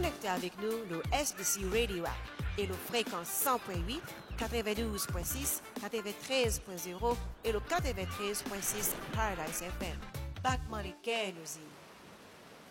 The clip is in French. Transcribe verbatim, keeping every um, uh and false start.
connecter avec nous le S B C Radio app et le fréquence cent point huit, quatre-vingt-douze point six, quatre-vingt-treize point zéro et le quatre-vingt-treize point six Paradise F M. Battement les quais, nous y.